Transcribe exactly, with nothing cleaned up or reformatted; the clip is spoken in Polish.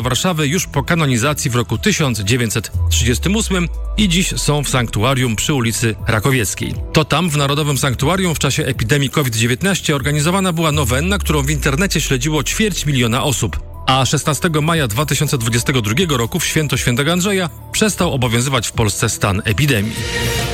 Warszawy już po kanonizacji w roku tysiąc dziewięćset trzydziestym ósmym i dziś są w sanktuarium przy ulicy Rakowieckiej. To tam, w Narodowym Sanktuarium, w czasie epidemii kowid dziewiętnaście organizowana była nowenna, którą w internecie śledziło ćwierć miliona osób. A szesnastego maja dwa tysiące dwudziestego drugiego roku, w święto świętego Andrzeja, przestał obowiązywać w Polsce stan epidemii.